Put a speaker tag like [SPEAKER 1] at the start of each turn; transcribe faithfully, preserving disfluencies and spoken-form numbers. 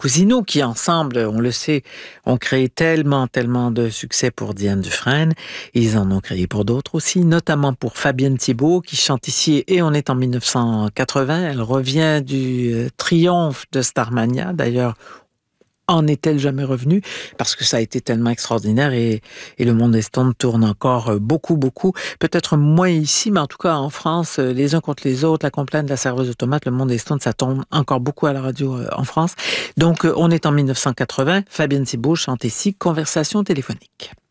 [SPEAKER 1] Cousineau, qui ensemble, on le sait, ont créé tellement, tellement de succès pour Diane Dufresne. Ils en ont créé pour d'autres aussi, notamment pour Fabienne Thibault, qui chante ici, et on est en dix-neuf cent quatre-vingts. Elle revient du euh, triomphe de Starmania. D'ailleurs, en est-elle jamais revenue? Parce que ça a été tellement extraordinaire et, et le monde des Stones tourne encore beaucoup, beaucoup. Peut-être moins ici, mais en tout cas en France, les uns contre les autres, la complainte de la serveuse de tomates, le monde des Stones, ça tourne encore beaucoup à la radio en France. Donc, on est en dix-neuf cent quatre-vingts. Fabienne Thibault chante ici Conversation téléphonique.